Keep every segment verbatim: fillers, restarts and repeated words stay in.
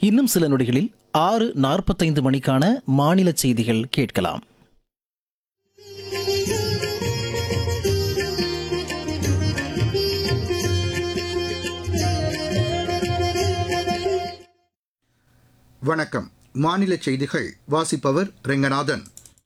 இன்னும் சில நொடிகளில் ஆறு நாற்பத்தைந்து மணிக்கான மாநில செய்திகள் கேட்கலாம். வணக்கம். மாநில செய்திகள் வாசிப்பவர் ரெங்கநாதன்.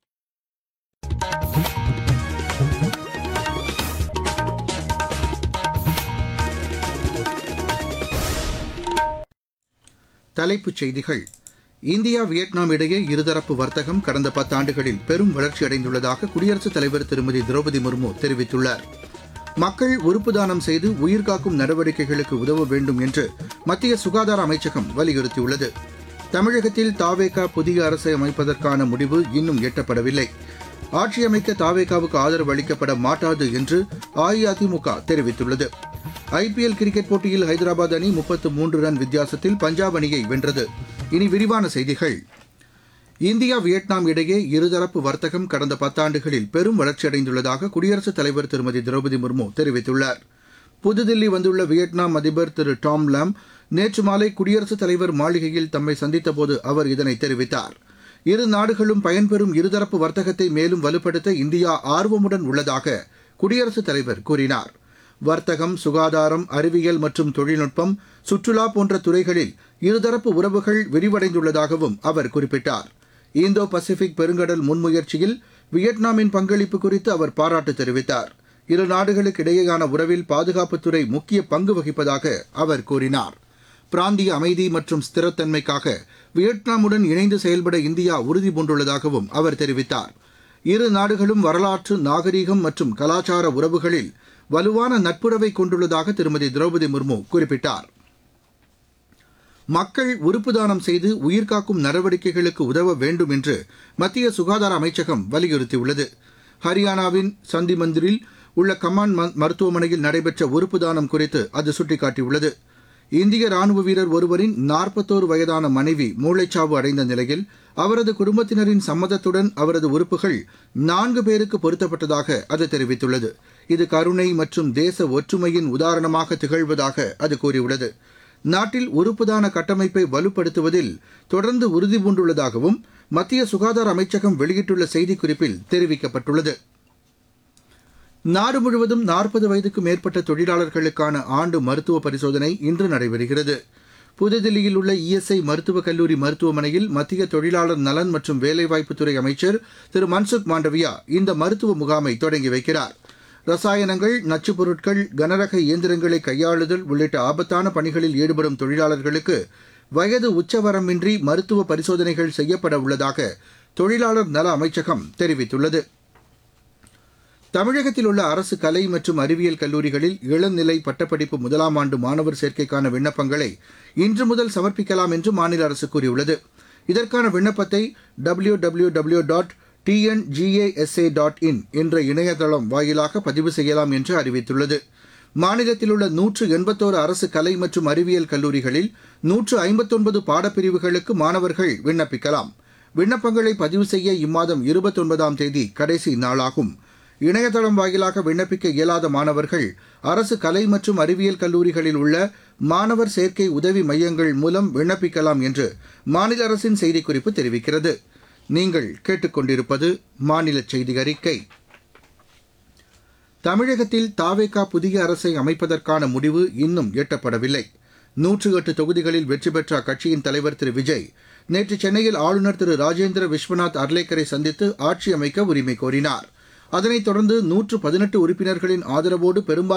தலைப்புச் செய்திகள். இந்தியா வியட்நாம் இடையே இருதரப்பு வர்த்தகம் கடந்த பத்தாண்டுகளில் பெரும் வளர்ச்சியடைந்துள்ளதாக குடியரசுத் தலைவர் திருமதி திரௌபதி முர்மு தெரிவித்துள்ளார். மக்கள் உறுப்பு தானம் செய்து உயிர்காக்கும் நடவடிக்கைகளுக்கு உதவ வேண்டும் என்று மத்திய சுகாதார அமைச்சகம் வலியுறுத்தியுள்ளது. தமிழகத்தில் தாவேகா புதிய அரசை அமைப்பதற்கான முடிவு இன்னும் எட்டப்படவில்லை. ஆட்சியமைக்க தாவேகாவுக்கு ஆதரவு அளிக்கப்பட மாட்டாது என்று அஇஅதிமுக தெரிவித்துள்ளது. ஐபிஎல் கிரிக்கெட் போட்டியில் ஹைதராபாத் அணி முப்பத்து மூன்று ரன் வித்தியாசத்தில் பஞ்சாப் அணியை வென்றது. இனி விரிவான செய்திகள். இந்தியா வியட்நாம் இடையே இருதரப்பு வர்த்தகம் கடந்த பத்தாண்டுகளில் பெரும் வளர்ச்சியடைந்துள்ளதாக குடியரசுத் தலைவர் திருமதி திரௌபதி முர்மு தெரிவித்துள்ளார். புதுதில்லி வந்துள்ள வியட்நாம் அதிபர் திரு டாம் லாம் நேற்று மாலை குடியரசுத் தலைவர் மாளிகையில் தம்மை சந்தித்தபோது அவர் இதனை தெரிவித்தார். இரு நாடுகளும் பயன்பெறும் இருதரப்பு வர்த்தகத்தை மேலும் வலுப்படுத்த இந்தியா ஆர்வமுடன் உள்ளதாக குடியரசுத் தலைவர் கூறினார். வர்த்தகம், சுகாதாரம், அறிவியல் மற்றும் தொழில்நுட்பம், சுற்றுலா போன்ற துறைகளில் இருதரப்பு உறவுகள் விரிவடைந்துள்ளதாகவும் அவர் குறிப்பிட்டார். இந்தோ பசிபிக் பெருங்கடல் முன்முயற்சியில் வியட்நாமின் பங்களிப்பு குறித்து அவர் பாராட்டு தெரிவித்தார். இரு நாடுகளுக்கு இடையேயான உறவில் பாதுகாப்புத்துறை முக்கிய பங்கு வகிப்பதாக அவர் கூறினார். பிராந்திய அமைதி மற்றும் ஸ்திரத்தன்மைக்காக வியட்நாமுடன் இணைந்து செயல்பட இந்தியா உறுதிபூண்டுள்ளதாகவும் அவர் தெரிவித்தார். இரு நாடுகளும் வரலாற்று, நாகரீகம் மற்றும் கலாச்சார உறவுகளில் வலுவான நட்புறவை கொண்டுள்ளதாக திருமதி திரௌபதி முர்மு குறிப்பிட்டார். மக்கள் உறுப்பு தானம் செய்து உயிர்காக்கும் நடவடிக்கைகளுக்கு உதவ வேண்டும் என்று மத்திய சுகாதார அமைச்சகம் வலியுறுத்தியுள்ளது. ஹரியானாவின் சந்திமந்திரில் உள்ள கமான் மருத்துவமனையில் நடைபெற்ற உறுப்பு தானம் குறித்து அது சுட்டிக்காட்டியுள்ளது. இந்திய ராணுவ வீரர் ஒருவரின் நாற்பத்தோரு வயதான மனைவி மூளைச்சாவு அடைந்த நிலையில் அவரது குடும்பத்தினரின் சம்மதத்துடன் அவரது உறுப்புகள் நான்கு பேருக்கு பொருத்தப்பட்டதாக அது தெரிவித்துள்ளது. இது கருணை மற்றும் தேச ஒற்றுமையின் உதாரணமாக திகழ்வதாக அது கூறியுள்ளது. நாட்டில் உறுப்புதான கட்டமைப்பை வலுப்படுத்துவதில் தொடர்ந்து உறுதிபூண்டுள்ளதாகவும் மத்திய சுகாதார அமைச்சகம் வெளியிட்டுள்ள செய்திக்குறிப்பில் தெரிவிக்கப்பட்டுள்ளது. நாடு முழுவதும் நாற்பது வயதுக்கு மேற்பட்ட தொழிலாளர்களுக்கான ஆண்டு மருத்துவ பரிசோதனை இன்று நடைபெறுகிறது. புதுதில்லியில் உள்ள இஎஸ்ஐ மருத்துவக் கல்லூரி மருத்துவமனையில் மத்திய தொழிலாளர் நலன் மற்றும் வேலைவாய்ப்புத்துறை அமைச்சர் திரு மன்சுக் மாண்டவியா இந்த மருத்துவ முகாமை தொடங்கி வைக்கிறார். ரசாயனங்கள், நச்சுப் பொருட்கள், கனரக இயந்திரங்களை கையாளுதல் உள்ளிட்ட ஆபத்தான பணிகளில் ஈடுபடும் தொழிலாளர்களுக்கு வயது உச்சவரம்பின்றி மருத்துவ பரிசோதனைகள் செய்யப்பட உள்ளதாக தொழிலாளர் நல அமைச்சகம் தெரிவித்துள்ளது. தமிழகத்தில் உள்ள அரசு கலை மற்றும் அறிவியல் கல்லூரிகளில் இளநிலை பட்டப்படிப்பு முதலாம் ஆண்டு மாணவர் சேர்க்கைக்கான விண்ணப்பங்களை இன்று முதல் சமர்ப்பிக்கலாம் என்று மாநில அரசு கூறியுள்ளது. இதற்கான விண்ணப்பத்தை W W W dot TNGASA dot in என்ற இணையதளம் வாயிலாக பதிவு செய்யலாம் என்று அறிவித்துள்ளது. மாநிலத்தில் உள்ள நூற்று எண்பத்தோரு அரசு கலை மற்றும் அறிவியல் கல்லூரிகளில் நூற்று ஐம்பத்தொன்பது பாடப்பிரிவுகளுக்கு மாணவர்கள் விண்ணப்பிக்கலாம். விண்ணப்பங்களை பதிவு செய்ய இம்மாதம் இருபத்தொன்பதாம் தேதி கடைசி நாளாகும். இணையதளம் வாயிலாக விண்ணப்பிக்க இயலாத மாணவர்கள் அரசு கலை மற்றும் அறிவியல் கல்லூரிகளில் உள்ள மாணவர் சேர்க்கை உதவி மையங்கள் மூலம் விண்ணப்பிக்கலாம் என்று மாநில அரசின் செய்திக்குறிப்பு தெரிவிக்கிறது. நீங்கள் கேட்டுக்கொண்டிருப்பது மாநில செய்தி அறிக்கை. தமிழகத்தில் தாவேகா புதிய அரசை அமைப்பதற்கான முடிவு இன்னும் எட்டப்படவில்லை. நூற்று எட்டு தொகுதிகளில் வெற்றி பெற்ற அக்கட்சியின் தலைவர் திரு விஜய் நேற்று சென்னையில் ஆளுநர் திரு ராஜேந்திர விஸ்வநாத் அர்லேக்கரை சந்தித்து ஆட்சி அமைக்க உரிமை கோரினார். அதனைத் தொடர்ந்து நூற்று பதினெட்டு உறுப்பினர்களின் ஆதரவோடு பெரும்பான்மை